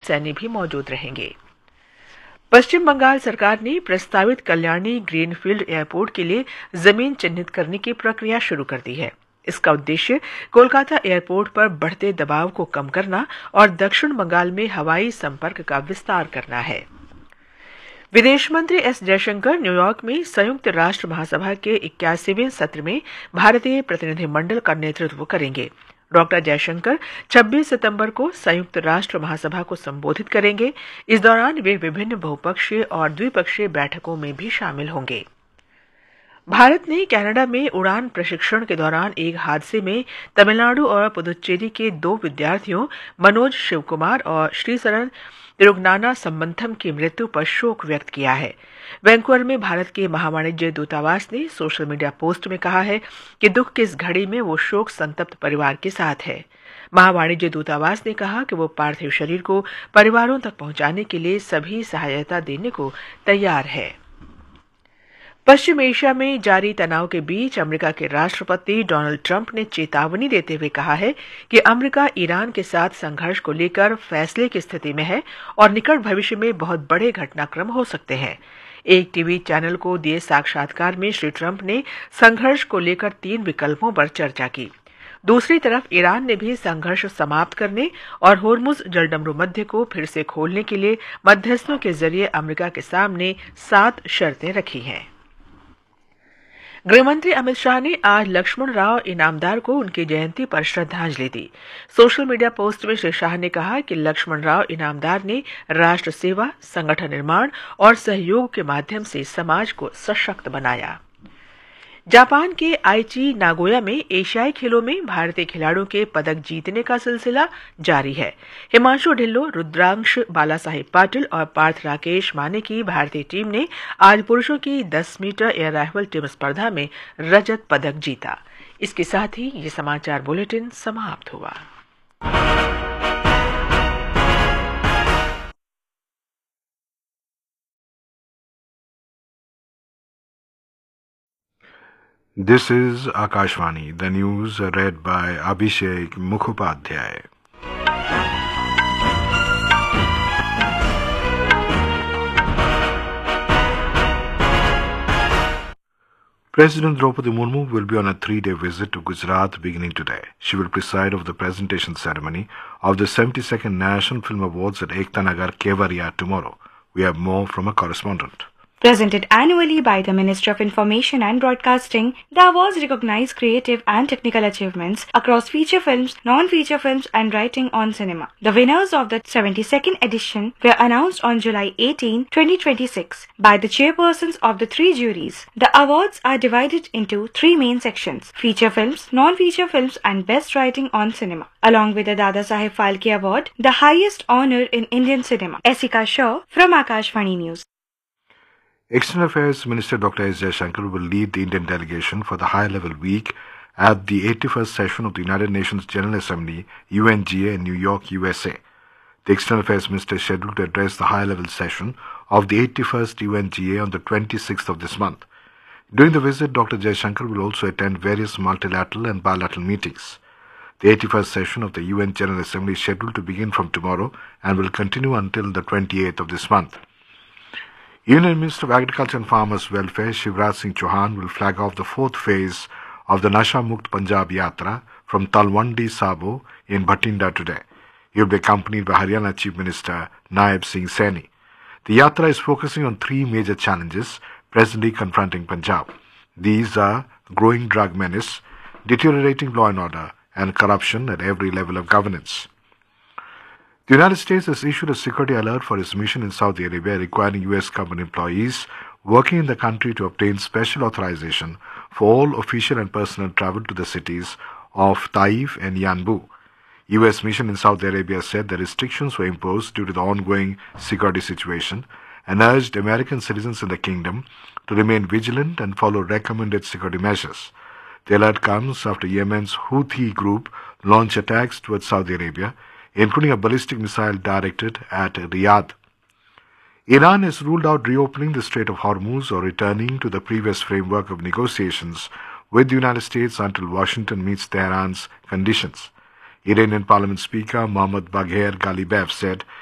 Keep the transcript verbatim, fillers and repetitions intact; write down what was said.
सैन्य भी मौजूद रहेंगे। पश्चिम बंगाल सरकार ने प्रस्तावित कल्याणी ग्रीनफील्ड एयरपोर्ट के लिए जमीन चिन्हित करने की प्रक्रिया शुरू कर दी है। इसका उद्देश्य कोलकाता एयरपोर्ट पर बढ़ते दबाव को कम करना और दक्षिण बंगाल में हवाई संपर्क का विस्तार करना है। विदेश मंत्री एस जयशंकर न्यूयॉर्क में संयुक्त राष्ट्र महासभा के इक्यासीवें सत्र में भारतीय प्रतिनिधिमंडल का नेतृत्व करेंगे। डॉक्टर जयशंकर छब्बीस सितंबर को संयुक्त राष्ट्र महासभा को संबोधित करेंगे। इस दौरान वे विभिन्न बहुपक्षीय और द्विपक्षीय बैठकों में भी शामिल होंगे। भारत ने कनाडा में उड़ान प्रशिक्षण के दौरान एक हादसे में तमिलनाडु और पुदुचेरी के दो विद्यार्थियों मनोज शिवकुमार और श्रीशरण तिरुगनाना संबंथम की मृत्यु पर शोक व्यक्त किया है। वैंकूवर में भारत के महावाणिज्य दूतावास ने सोशल मीडिया पोस्ट में कहा है कि दुख की इस घड़ी में वो शोक संतप्त परिवार के साथ है। महावाणिज्य दूतावास ने कहा कि वो पार्थिव शरीर को परिवारों तक पहुंचाने के लिए सभी सहायता देने को तैयार है। पश्चिम एशिया में जारी तनाव के बीच अमेरिका के राष्ट्रपति डोनाल्ड ट्रंप ने चेतावनी देते हुए कहा है कि अमेरिका ईरान के साथ संघर्ष को लेकर फैसले की स्थिति में है और निकट भविष्य में बहुत बड़े घटनाक्रम हो सकते हैं। एक टीवी चैनल को दिए साक्षात्कार में श्री ट्रंप ने संघर्ष को लेकर तीन विकल्पों पर चर्चा की। दूसरी तरफ ईरान ने भी संघर्ष समाप्त करने और होर्मुज जलडमरू मध्य को फिर से खोलने के लिए मध्यस्थों के जरिए अमेरिका के सामने सात शर्तें रखी हैं। गृहमंत्री अमित शाह ने आज लक्ष्मण राव इनामदार को उनकी जयंती पर श्रद्धांजलि दी। सोशल मीडिया पोस्ट में श्री शाह ने कहा कि लक्ष्मण राव इनामदार ने राष्ट्र सेवा, संगठन निर्माण और सहयोग के माध्यम से समाज को सशक्त बनाया। जापान के आईची नागोया में एशियाई खेलों में भारतीय खिलाड़ियों के पदक जीतने का सिलसिला जारी है। हिमांशु ढिल्लो, रुद्रांश बालासाहेब पाटिल और पार्थ राकेश माने की भारतीय टीम ने आज पुरुषों की दस मीटर एयर राइफल टीम स्पर्धा में रजत पदक जीता। इसके साथ ही ये समाचार बुलेटिन समाप्त हुआ। This is Akashvani, the news read by Abhishek Mukhopadhyay. President Draupadi Murmu will be on a three-day visit to Gujarat beginning today. She will preside over the presentation ceremony of the seventy-second National Film Awards at Ekta Nagar, Kevadia tomorrow. We have more from a correspondent. Presented annually by the Ministry of Information and Broadcasting, the awards recognize creative and technical achievements across feature films, non-feature films and writing on cinema. The winners of the seventy-second edition were announced on July eighteenth, twenty twenty-six by the chairpersons of the three juries. The awards are divided into three main sections: feature films, non-feature films and best writing on cinema. Along with the Dada Saheb Phalke Award, the highest honor in Indian cinema. Esika Shaw from Akashvani News. External Affairs Minister Doctor S. Jaishankar will lead the Indian delegation for the high-level week at the eighty-first session of the United Nations General Assembly, U N G A, in New York, U S A. The External Affairs Minister is scheduled to address the high-level session of the eighty-first U N G A on the twenty-sixth of this month. During the visit, Doctor Jaishankar will also attend various multilateral and bilateral meetings. The eighty-first session of the U N General Assembly is scheduled to begin from tomorrow and will continue until the twenty-eighth of this month. Union Minister of Agriculture and Farmers Welfare Shivraj Singh Chauhan will flag off the fourth phase of the Nasha Mukt Punjab Yatra from Talwandi Sabo in Bhatinda today. He will be accompanied by Haryana Chief Minister Naib Singh Saini. The Yatra is focusing on three major challenges presently confronting Punjab. These are growing drug menace, deteriorating law and order, and corruption at every level of governance. The United States has issued a security alert for its mission in Saudi Arabia, requiring U S government employees working in the country to obtain special authorization for all official and personal travel to the cities of Taif and Yanbu. U S mission in Saudi Arabia said the restrictions were imposed due to the ongoing security situation and urged American citizens in the kingdom to remain vigilant and follow recommended security measures. The alert comes after Yemen's Houthi group launched attacks towards Saudi Arabia, including a ballistic missile directed at Riyadh. Iran has ruled out reopening the Strait of Hormuz or returning to the previous framework of negotiations with the United States until Washington meets Tehran's conditions. Iranian Parliament Speaker Mohammad Bagher Ghalibaf said